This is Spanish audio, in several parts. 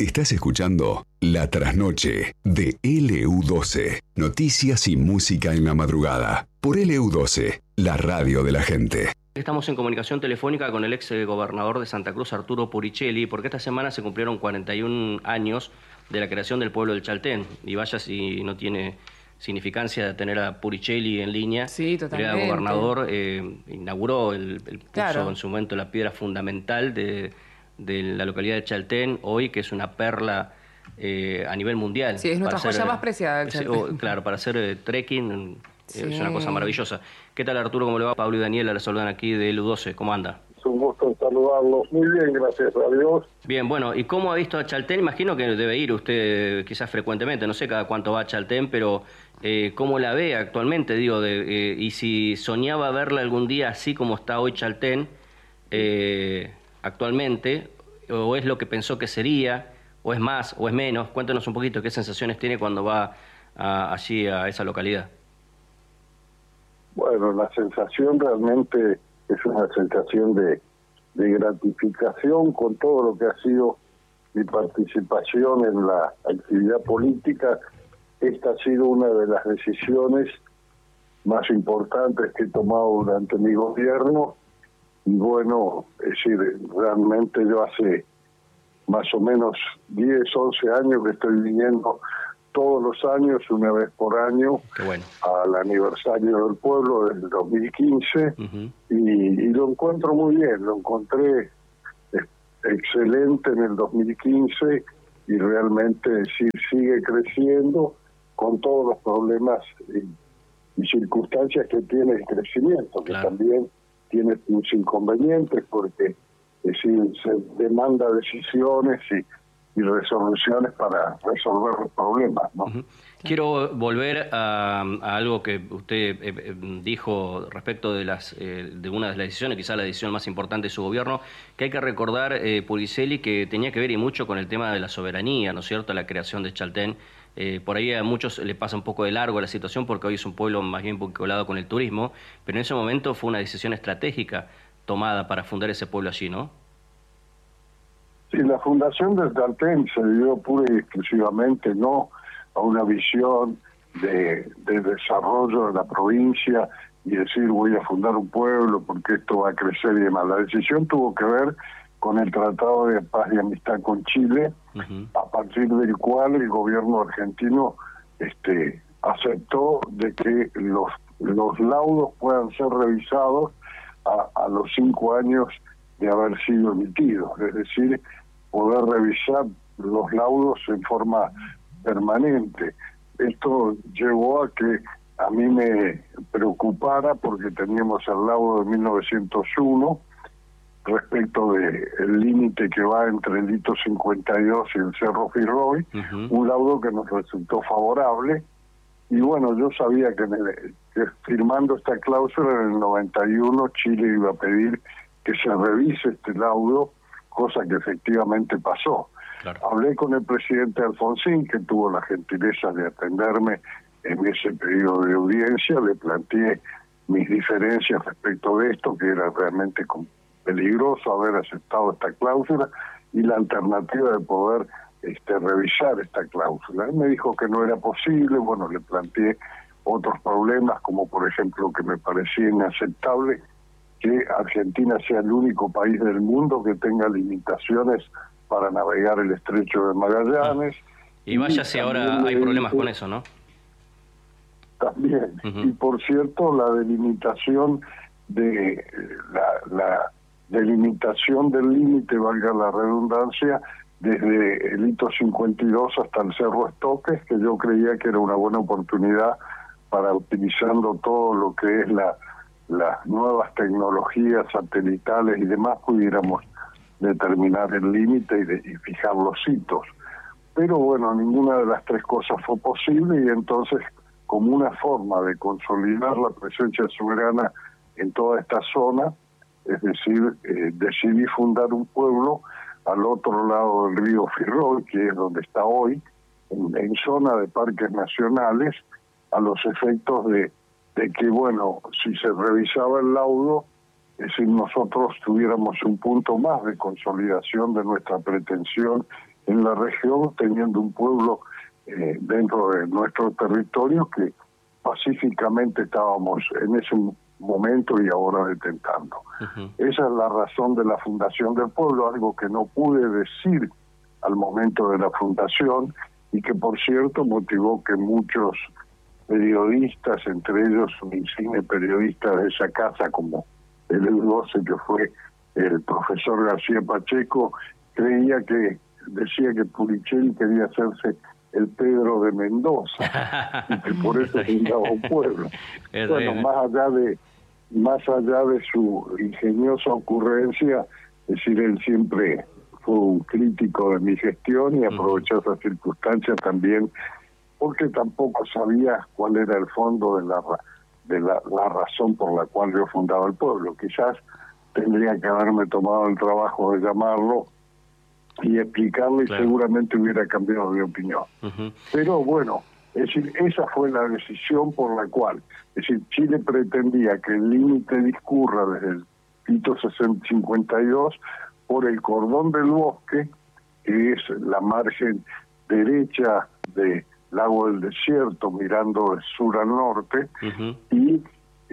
Estás escuchando La Trasnoche de LU12. Noticias y música en la madrugada. Por LU12, la radio de la gente. Estamos en comunicación telefónica con el ex gobernador de Santa Cruz, Arturo Puricelli, porque esta semana se cumplieron 41 años de la creación del pueblo del Chaltén. Y vaya si no tiene significancia tener a Puricelli en línea. Sí, totalmente. El gobernador inauguró el puso en su momento la piedra fundamental de la localidad de Chaltén, hoy, que es una perla a nivel mundial. Sí, es nuestra joya más preciada, el Chaltén. Claro, para hacer trekking sí. Es una cosa maravillosa. ¿Qué tal, Arturo? ¿Cómo le va? Pablo y Daniela le saludan aquí de LU12. ¿Cómo anda? Es un gusto saludarlos. Muy bien, gracias a Dios. Bien, bueno, ¿y cómo ha visto a Chaltén? Imagino que debe ir usted quizás frecuentemente, no sé cada cuánto va a Chaltén, pero ¿cómo la ve actualmente? Digo, y si soñaba verla algún día así como está hoy Chaltén, actualmente, o es lo que pensó que sería, o es más, o es menos. Cuéntanos un poquito qué sensaciones tiene cuando va allí a esa localidad. Bueno, la sensación realmente es una sensación de gratificación con todo lo que ha sido mi participación en la actividad política. Esta ha sido una de las decisiones más importantes que he tomado durante mi gobierno. Y bueno, es decir, realmente yo hace más o menos 10, 11 años que estoy viniendo todos los años, una vez por año, bueno, al aniversario del pueblo del 2015, y lo encuentro muy bien, lo encontré excelente en el 2015 y realmente sí, sigue creciendo con todos los problemas y circunstancias que tiene el crecimiento, claro, que también tiene sus inconvenientes porque es decir, se demanda decisiones y resoluciones para resolver los problemas, ¿no? Quiero volver a algo que usted dijo respecto de de una de las decisiones, quizá la decisión más importante de su gobierno, que hay que recordar, Puricelli, que tenía que ver y mucho con el tema de la soberanía, ¿no es cierto?, la creación de Chaltén. Por ahí a muchos le pasa un poco de largo la situación porque hoy es un pueblo más bien vinculado con el turismo, pero en ese momento fue una decisión estratégica tomada para fundar ese pueblo allí, ¿no? Sí, la fundación del Chaltén se dio pura y exclusivamente no a una visión de desarrollo de la provincia y decir voy a fundar un pueblo porque esto va a crecer y demás. La decisión tuvo que ver con el Tratado de Paz y Amistad con Chile, a partir del cual el gobierno argentino aceptó de que los laudos puedan ser revisados a los 5 años de haber sido emitidos, es decir, poder revisar los laudos en forma permanente. Esto llevó a que a mí me preocupara porque teníamos el laudo de 1901 respecto del límite que va entre el Hito 52 y el Cerro Firroy, un laudo que nos resultó favorable. Y bueno, yo sabía que firmando esta cláusula en el 91 Chile iba a pedir que se revise este laudo, cosa que efectivamente pasó. Claro. Hablé con el presidente Alfonsín, que tuvo la gentileza de atenderme en ese periodo de audiencia, le planteé mis diferencias respecto de esto, que era realmente peligroso haber aceptado esta cláusula, y la alternativa de poder revisar esta cláusula. Él me dijo que no era posible. Bueno, le planteé otros problemas, como por ejemplo que me parecía inaceptable que Argentina sea el único país del mundo que tenga limitaciones para navegar el estrecho de Magallanes. Y vaya si ahora hay problemas con eso, ¿no? También. Y por cierto, la delimitación de la delimitación del límite, valga la redundancia, desde el Hito 52 hasta el Cerro Estoques, que yo creía que era una buena oportunidad para, utilizando todo lo que es las nuevas tecnologías satelitales y demás, pudiéramos determinar el límite y fijar los hitos. Pero bueno, ninguna de las tres cosas fue posible, y entonces, como una forma de consolidar la presencia soberana en toda esta zona, es decir, decidí fundar un pueblo al otro lado del río Firroy, que es donde está hoy, en zona de parques nacionales, a los efectos de que, bueno, si se revisaba el laudo, es decir, nosotros tuviéramos un punto más de consolidación de nuestra pretensión en la región, teniendo un pueblo dentro de nuestro territorio que pacíficamente estábamos en ese momento y ahora detentando. Esa es la razón de la fundación del pueblo, algo que no pude decir al momento de la fundación y que, por cierto, motivó que muchos periodistas, entre ellos un insigne periodista de esa casa como el EU12, que fue el profesor García Pacheco, decía que Puricelli quería hacerse el Pedro de Mendoza y que por eso fundaba un pueblo. Bueno, más allá de su ingeniosa ocurrencia, es decir, él siempre fue un crítico de mi gestión y aprovechó esa circunstancia también, porque tampoco sabía cuál era el fondo de la razón por la cual yo fundaba el pueblo. Quizás tendría que haberme tomado el trabajo de llamarlo y explicarle, claro, y seguramente hubiera cambiado de opinión. Pero bueno, es decir, esa fue la decisión por la cual, es decir, Chile pretendía que el límite discurra desde el Pito 52 por el cordón del bosque, que es la margen derecha del Lago del Desierto, mirando de sur al norte, y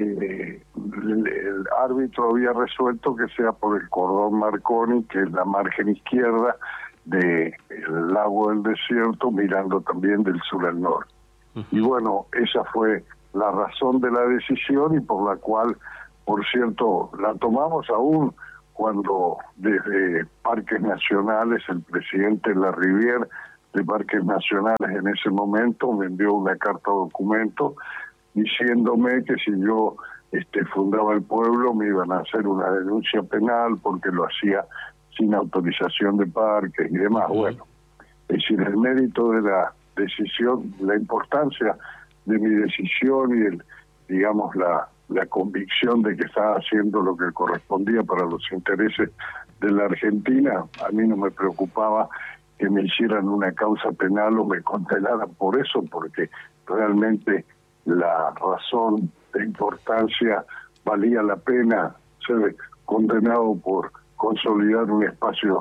el árbitro había resuelto que sea por el cordón Marconi, que es la margen izquierda del Lago del Desierto, mirando también del sur al norte. Y bueno, esa fue la razón de la decisión y por la cual, por cierto, la tomamos aún cuando desde Parques Nacionales, el presidente Larrivière de Parques Nacionales en ese momento me envió una carta documento diciéndome que si yo fundaba el pueblo me iban a hacer una denuncia penal porque lo hacía sin autorización de parques y demás. Bueno, es decir, el mérito de la decisión, la importancia de mi decisión y digamos la convicción de que estaba haciendo lo que correspondía para los intereses de la Argentina, a mí no me preocupaba que me hicieran una causa penal o me condenaran por eso, porque realmente la razón de importancia valía la pena ser condenado por consolidar un espacio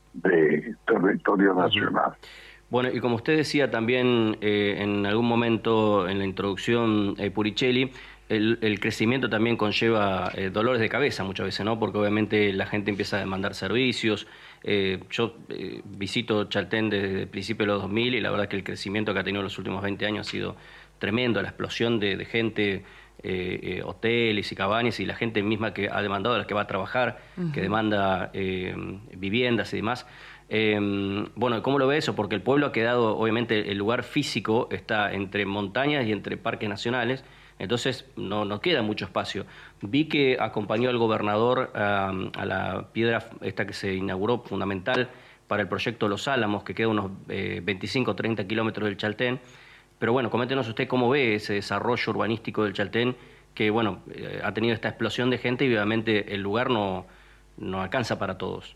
de territorio nacional. Bueno, y como usted decía también en algún momento en la introducción, Puricelli, el crecimiento también conlleva dolores de cabeza muchas veces, ¿no? Porque obviamente la gente empieza a demandar servicios. Yo visito Chaltén desde el principio de los 2000 y la verdad que el crecimiento que ha tenido en los últimos 20 años ha sido tremendo, la explosión de gente, hoteles y cabañas, y la gente misma que ha demandado, la que va a trabajar, que demanda viviendas y demás. Bueno, ¿cómo lo ve eso? Porque el pueblo ha quedado, obviamente, el lugar físico está entre montañas y entre parques nacionales, entonces no queda mucho espacio. Vi que acompañó al gobernador a la piedra esta que se inauguró, fundamental para el proyecto Los Álamos, que queda unos 25 o 30 kilómetros del Chaltén. Pero bueno, coméntenos usted cómo ve ese desarrollo urbanístico del Chaltén, que bueno, ha tenido esta explosión de gente y obviamente el lugar no alcanza para todos.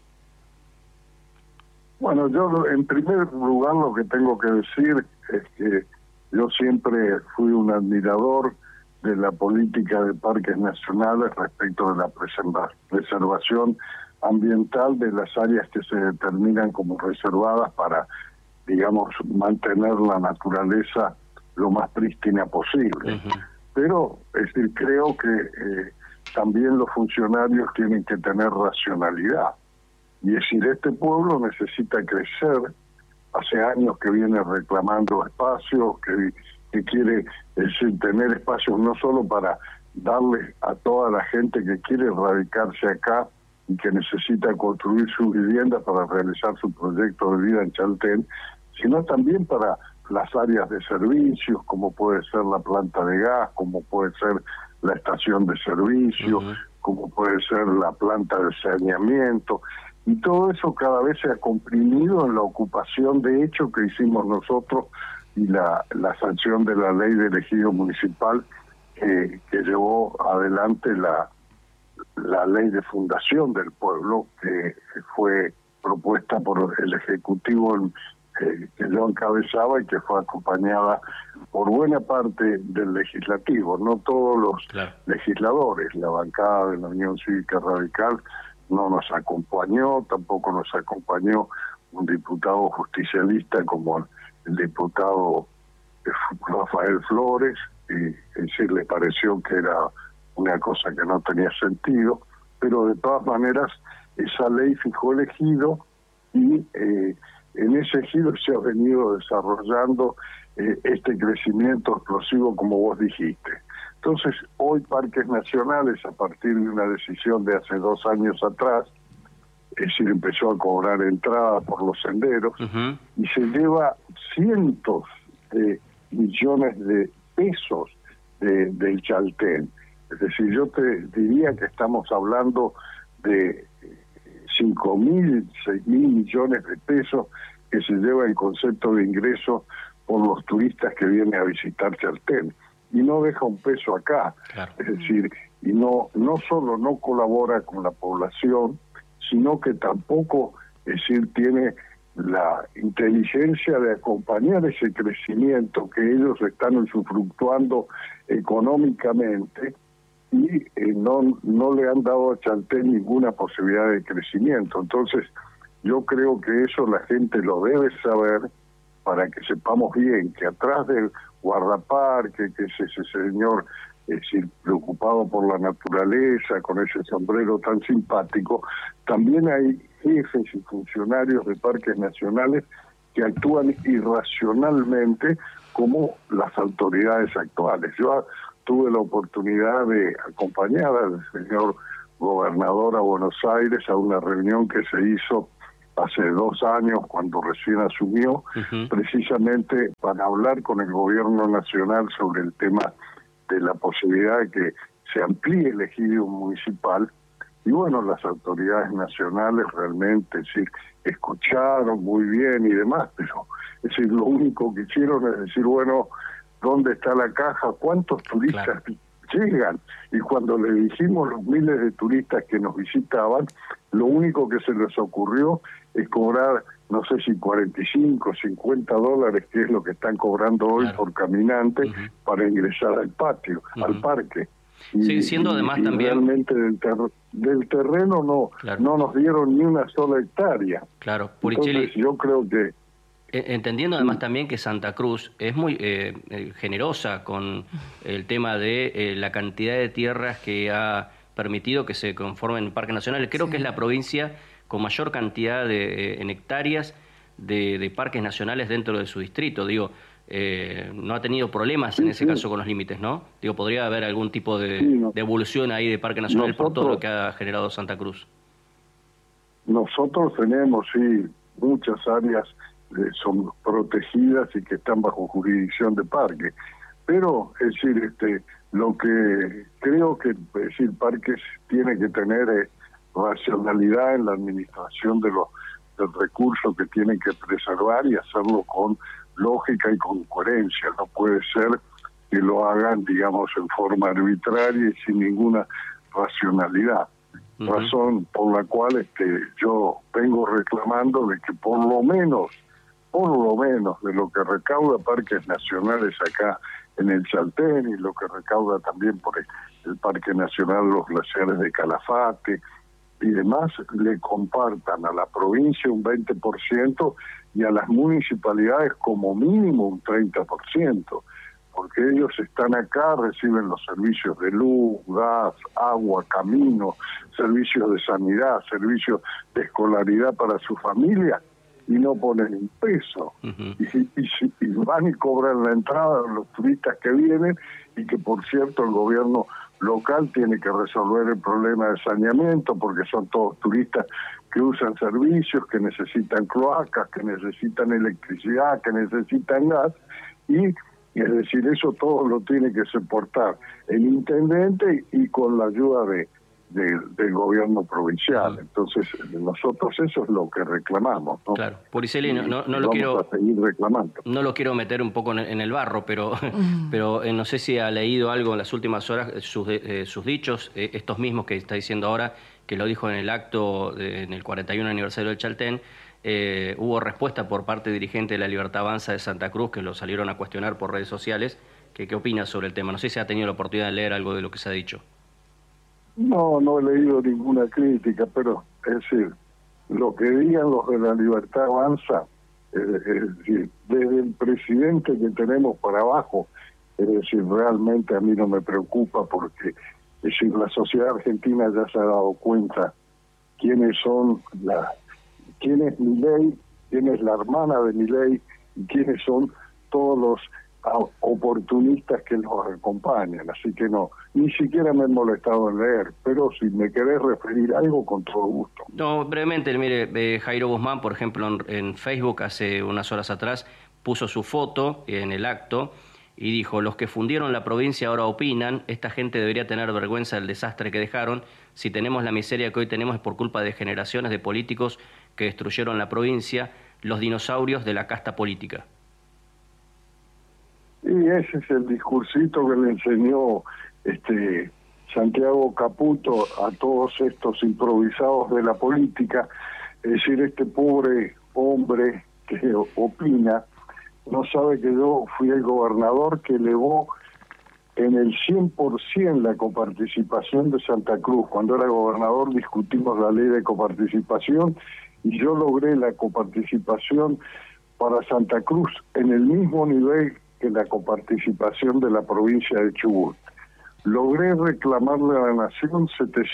Bueno, yo en primer lugar lo que tengo que decir es que yo siempre fui un admirador de la política de parques nacionales respecto de la preservación ambiental de las áreas que se determinan como reservadas para, digamos, mantener la naturaleza lo más prístina posible. Pero, es decir, creo que también los funcionarios tienen que tener racionalidad. Y es decir, este pueblo necesita crecer, hace años que viene reclamando espacios, que quiere, es decir, tener espacios no solo para darle a toda la gente que quiere radicarse acá y que necesita construir su vivienda para realizar su proyecto de vida en Chaltén, sino también para las áreas de servicios, como puede ser la planta de gas, como puede ser la estación de servicio, como puede ser la planta de saneamiento. Y todo eso cada vez se ha comprimido en la ocupación de hecho que hicimos nosotros y la sanción de la ley de ejido municipal que llevó adelante la ley de fundación del pueblo, que fue propuesta por el Ejecutivo que yo encabezaba y que fue acompañada por buena parte del Legislativo, no todos los legisladores. La bancada de la Unión Cívica Radical no nos acompañó, tampoco nos acompañó un diputado justicialista como el diputado Rafael Flores, y es decir, le pareció que era una cosa que no tenía sentido, pero de todas maneras esa ley fijó el ejido y en ese ejido se ha venido desarrollando este crecimiento explosivo como vos dijiste. Entonces, hoy Parques Nacionales, a partir de una decisión de hace 2 años atrás, es decir, empezó a cobrar entrada por los senderos y se lleva cientos de millones de pesos del Chaltén. Es decir, yo te diría que estamos hablando de 5.000, 6.000 millones de pesos que se lleva el concepto de ingreso por los turistas que vienen a visitar Chaltén. Y no deja un peso acá. Claro. Es decir, y no solo no colabora con la población, sino que tampoco, es decir, tiene la inteligencia de acompañar ese crecimiento que ellos están usufructuando económicamente, y no le han dado a Chaltén ninguna posibilidad de crecimiento. Entonces, yo creo que eso la gente lo debe saber, para que sepamos bien que atrás del guardaparque, que es ese señor, es decir, preocupado por la naturaleza, con ese sombrero tan simpático, también hay jefes y funcionarios de parques nacionales que actúan irracionalmente como las autoridades actuales. Yo tuve la oportunidad de acompañar al señor gobernador a Buenos Aires a una reunión que se hizo hace 2 años, cuando recién asumió, precisamente para hablar con el gobierno nacional sobre el tema de la posibilidad de que se amplíe el ejido municipal. Y bueno, las autoridades nacionales realmente, es decir, escucharon muy bien y demás, pero es decir, lo único que hicieron es decir, bueno, ¿dónde está la caja? ¿Cuántos turistas llegan? Y cuando le dijimos los miles de turistas que nos visitaban, lo único que se les ocurrió es cobrar, no sé si 45, 50 dólares, que es lo que están cobrando hoy por caminante, para ingresar al patio, al parque. Y, sí, siendo además también... realmente del terreno no nos dieron ni una sola hectárea. Claro, Puricelli, entonces yo creo que... Entendiendo además también que Santa Cruz es muy generosa con el tema de la cantidad de tierras que ha permitido que se conformen parques nacionales. Creo que es la provincia con mayor cantidad en hectáreas de parques nacionales dentro de su distrito. Digo, no ha tenido problemas en ese caso con los límites, ¿no? Digo, podría haber algún tipo de evolución ahí de parque nacional por todo lo que ha generado Santa Cruz. Nosotros tenemos, muchas áreas son protegidas y que están bajo jurisdicción de parque, pero es decir, lo que creo que, es decir, parques tiene que tener racionalidad en la administración del recurso que tienen que preservar, y hacerlo con lógica y con coherencia. No puede ser que lo hagan, digamos, en forma arbitraria y sin ninguna racionalidad. Razón por la cual yo vengo reclamando de que por lo menos de lo que recauda Parques Nacionales acá en el Chaltén, y lo que recauda también por el Parque Nacional Los Glaciares de Calafate y demás, le compartan a la provincia un 20% y a las municipalidades como mínimo un 30%, porque ellos están acá, reciben los servicios de luz, gas, agua, camino, servicios de sanidad, servicios de escolaridad para su familia, y no ponen un peso. Y van y cobran la entrada a los turistas que vienen, y que por cierto el gobierno local tiene que resolver el problema de saneamiento, porque son todos turistas que usan servicios, que necesitan cloacas, que necesitan electricidad, que necesitan gas, y es decir, eso todo lo tiene que soportar el intendente y con la ayuda del gobierno provincial. Entonces, nosotros eso es lo que reclamamos, ¿no? Claro. Puricelli, no lo quiero... a seguir reclamando. No lo quiero meter un poco en el barro, pero no sé si ha leído algo en las últimas horas, sus dichos, estos mismos que está diciendo ahora, que lo dijo en el acto en el 41 aniversario del Chaltén. Hubo respuesta por parte de dirigentes de la Libertad Avanza de Santa Cruz, que lo salieron a cuestionar por redes sociales. ¿Qué opina sobre el tema? No sé si ha tenido la oportunidad de leer algo de lo que se ha dicho. No he leído ninguna crítica, pero es decir, lo que digan los de La Libertad Avanza, es decir, desde el presidente que tenemos para abajo, es decir, realmente a mí no me preocupa porque, es decir, la sociedad argentina ya se ha dado cuenta quiénes son quién es Milei, quién es la hermana de Milei y quiénes son todos los oportunistas que nos acompañan, así que no, ni siquiera me he molestado en leer, pero si me querés referir a algo, con todo gusto. No, brevemente, mire, Jairo Guzmán, por ejemplo, en Facebook hace unas horas atrás puso su foto en el acto y dijo: los que fundieron la provincia ahora opinan, esta gente debería tener vergüenza del desastre que dejaron, si tenemos la miseria que hoy tenemos es por culpa de generaciones de políticos que destruyeron la provincia, los dinosaurios de la casta política. Y ese es el discursito que le enseñó Santiago Caputo a todos estos improvisados de la política, es decir, este pobre hombre que opina, no sabe que yo fui el gobernador que elevó en el 100% la coparticipación de Santa Cruz. Cuando era gobernador discutimos la ley de coparticipación y yo logré la coparticipación para Santa Cruz en el mismo nivel que la coparticipación de la provincia de Chubut. Logré reclamarle a la Nación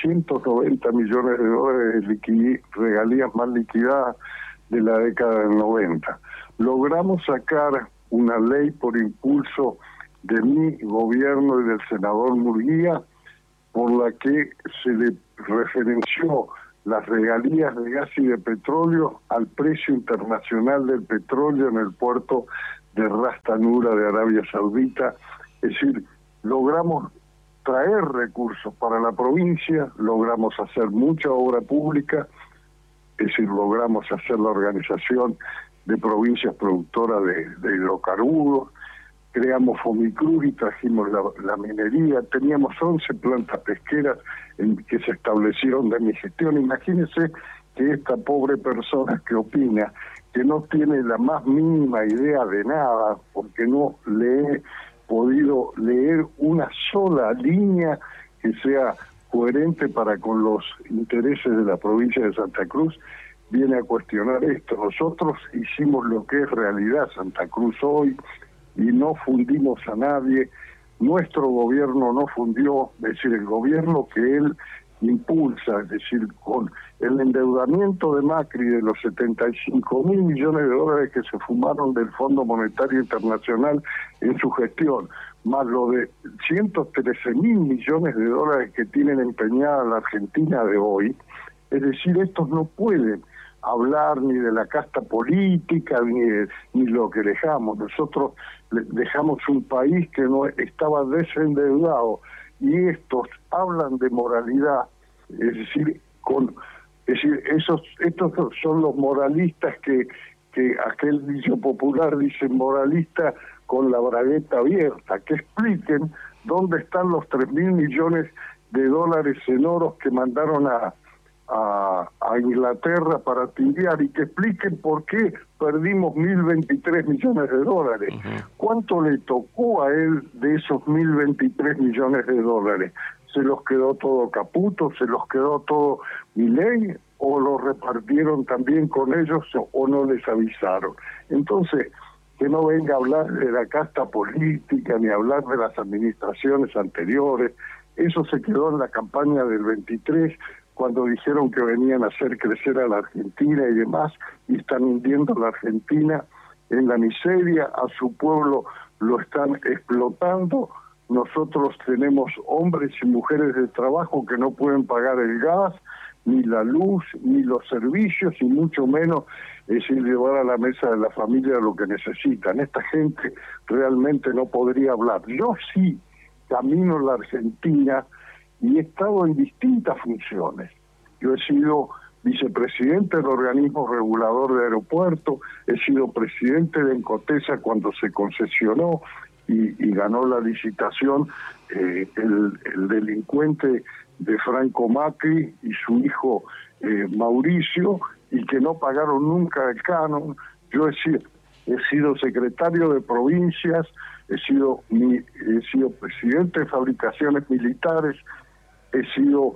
790 millones de dólares de regalías más liquidadas de la década del 90. Logramos sacar una ley por impulso de mi gobierno y del senador Murguía, por la que se le referenció las regalías de gas y de petróleo al precio internacional del petróleo en el puerto de Ras Tanura de Arabia Saudita. Es decir, logramos traer recursos para la provincia, logramos hacer mucha obra pública, es decir, logramos hacer la organización de provincias productoras de hidrocarburos, creamos Fomicruz y trajimos la minería, teníamos 11 plantas pesqueras que se establecieron de mi gestión. Imagínense que esta pobre persona que opina, que no tiene la más mínima idea de nada, porque no le he podido leer una sola línea que sea coherente para con los intereses de la provincia de Santa Cruz, viene a cuestionar esto. Nosotros hicimos lo que es realidad Santa Cruz hoy y no fundimos a nadie. Nuestro gobierno no fundió, es decir, el gobierno que él impulsa, es decir, con el endeudamiento de Macri de los 75.000 millones de dólares que se fumaron del Fondo Monetario Internacional en su gestión, más lo de 113.000 millones de dólares que tienen empeñada la Argentina de hoy. Es decir, estos no pueden hablar ni de la casta política ni lo que dejamos. Nosotros dejamos un país que no estaba desendeudado y estos hablan de moralidad, es decir, estos son los moralistas que aquel dicho popular dice moralista con la bragueta abierta, que expliquen dónde están los 3.000 millones de dólares en oros que mandaron a Inglaterra para tibiar y que expliquen por qué perdimos 1.023 millones de dólares. ¿Cuánto le tocó a él de esos 1.023 millones de dólares? ¿Se los quedó todo Caputo? ¿Se los quedó todo Milei? ¿O lo repartieron también con ellos o no les avisaron? Entonces, que no venga a hablar de la casta política ni hablar de las administraciones anteriores. Eso se quedó en la campaña del 23, cuando dijeron que venían a hacer crecer a la Argentina y demás, y están hundiendo a la Argentina en la miseria, a su pueblo lo están explotando. Nosotros tenemos hombres y mujeres de trabajo que no pueden pagar el gas, ni la luz, ni los servicios, y mucho menos llevar a la mesa de la familia lo que necesitan. Esta gente realmente no podría hablar. Yo sí camino la Argentina y he estado en distintas funciones. Yo he sido vicepresidente del organismo regulador de aeropuertos, he sido presidente de Encotesa cuando se concesionó y ganó la licitación el delincuente de Franco Macri y su hijo Mauricio, y que no pagaron nunca el canon. Yo he sido secretario de provincias, he sido presidente de fabricaciones militares, he sido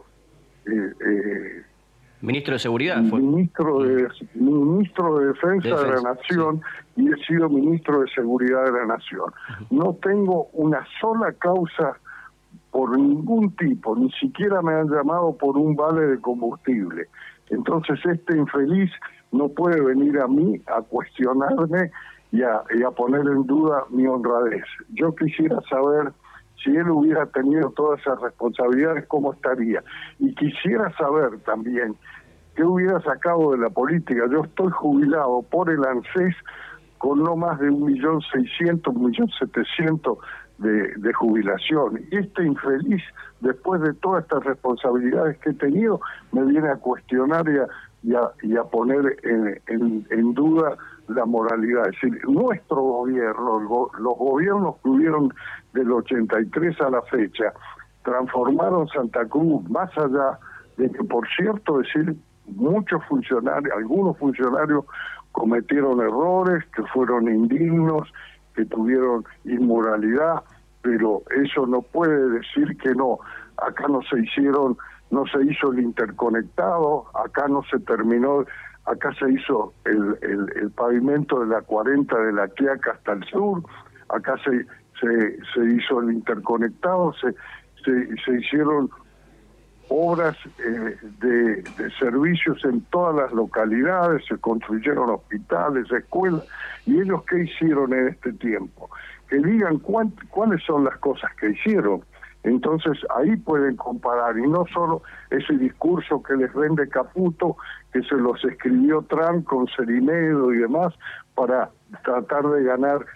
ministro de Seguridad, fue. Ministro de Defensa de la Nación, sí. Y he sido ministro de Seguridad de la Nación. No tengo una sola causa por ningún tipo, ni siquiera me han llamado por un vale de combustible. Entonces este infeliz no puede venir a mí a cuestionarme y a poner en duda mi honradez. Yo quisiera saber, si él hubiera tenido todas esas responsabilidades, ¿cómo estaría? Y quisiera saber también qué hubiera sacado de la política. Yo estoy jubilado por el ANSES con no más de 1.600.000, 1.700.000 de jubilación. Y este infeliz, después de todas estas responsabilidades que he tenido, me viene a cuestionar y a poner en duda la moralidad. Es decir, nuestro gobierno, los gobiernos que hubieron del 83 a la fecha, transformaron Santa Cruz, más allá de que, por cierto, decir, muchos funcionarios, algunos funcionarios cometieron errores, que fueron indignos, que tuvieron inmoralidad, pero eso no puede decir que no. Acá no se hizo el interconectado, acá no se terminó, acá se hizo el pavimento de la 40 de La Quiaca hasta el sur, acá se hizo el interconectado, se hicieron obras de servicios en todas las localidades, se construyeron hospitales, escuelas. ¿Y ellos qué hicieron en este tiempo? Que digan cuáles son las cosas que hicieron. Entonces ahí pueden comparar, y no solo ese discurso que les vende Caputo, que se los escribió Trump con Cerinedo y demás, para tratar de ganar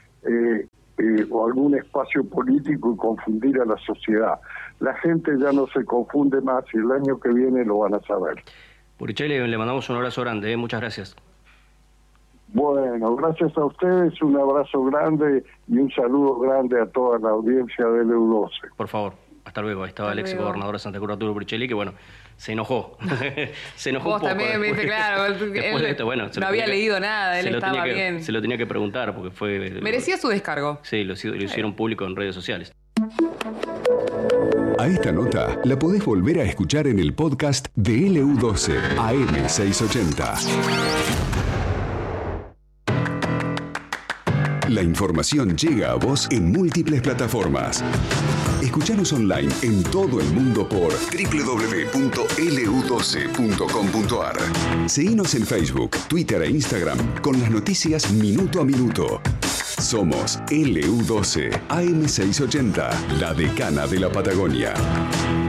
o algún espacio político y confundir a la sociedad. La gente ya no se confunde más y el año que viene lo van a saber. Buricelli, le mandamos un abrazo grande, muchas gracias. Bueno, gracias a ustedes, un abrazo grande y un saludo grande a toda la audiencia del EU12. Por favor, hasta luego. Ahí estaba el ex gobernador de Santa Cruz, Arturo Buricelli, que bueno, se enojó. Se enojó Vos un poco. También, viste, claro. Después de esto, bueno, no había leído nada, él estaba bien. Se lo tenía que preguntar porque fue... Merecía su descargo. Sí, lo hicieron público en redes sociales. A esta nota la podés volver a escuchar en el podcast de LU12 AM680. La información llega a vos en múltiples plataformas. Escuchanos online en todo el mundo por www.lu12.com.ar. Seguinos en Facebook, Twitter e Instagram con las noticias minuto a minuto. Somos LU12 AM680, la decana de la Patagonia.